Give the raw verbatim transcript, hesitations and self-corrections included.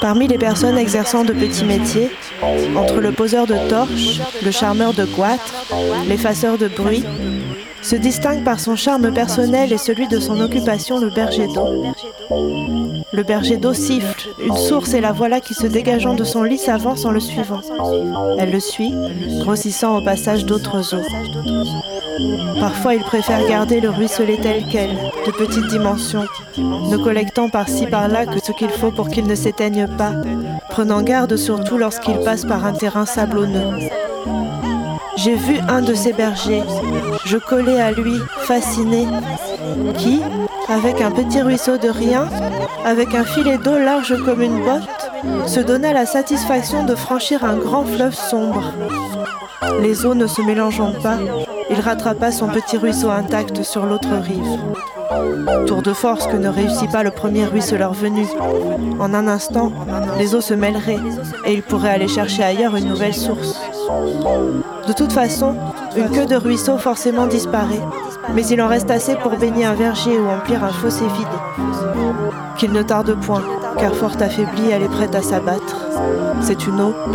Parmi les personnes exerçant de petits métiers, entre le poseur de torches, le charmeur de goitres, l'effaceur de bruit, se distingue par son charme personnel et celui de son occupation le berger d'eau. Le berger d'eau siffle, une source et la voilà qui se dégageant de son lit s'avance en le suivant. Elle le suit, grossissant au passage d'autres eaux. Parfois il préfère garder le ruisselet tel quel, de petite dimension, ne collectant par-ci par-là que ce qu'il faut pour qu'il ne s'éteigne pas, prenant garde surtout lorsqu'il passe par un terrain sablonneux. J'ai vu un de ces bergers, je collai à lui, fasciné, qui, avec un petit ruisseau de rien, avec un filet d'eau large comme une botte, se donna la satisfaction de franchir un grand fleuve sombre. Les eaux ne se mélangeant pas, il rattrapa son petit ruisseau intact sur l'autre rive. Tour de force que ne réussit pas le premier ruisseleur venu. En un instant, les eaux se mêleraient et il pourrait aller chercher ailleurs une nouvelle source. De toute façon, une queue de ruisseau forcément disparaît, mais il en reste assez pour baigner un verger ou emplir un fossé vide. Qu'il ne tarde point, car fort affaiblie, elle est prête à s'abattre. C'est une eau